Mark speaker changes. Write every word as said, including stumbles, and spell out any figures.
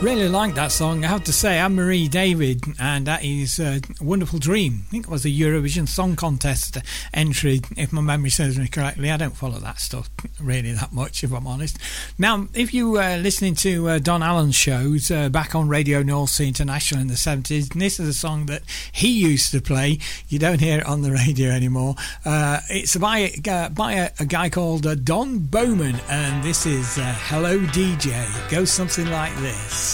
Speaker 1: Really like that song, I have to say. Anne-Marie David, and that is uh, Wonderful Dream. I think it was a Eurovision Song Contest entry, if my memory serves me correctly. I don't follow that stuff really that much, if I'm honest. Now, if you were uh, listening to uh, Don Allen's shows uh, back on Radio North Sea International in the seventies, this is a song that he used to play. You don't hear it on the radio anymore. Uh, it's by, uh, by a, a guy called uh, Don Bowman, and this is uh, Hello D J. It goes something like this.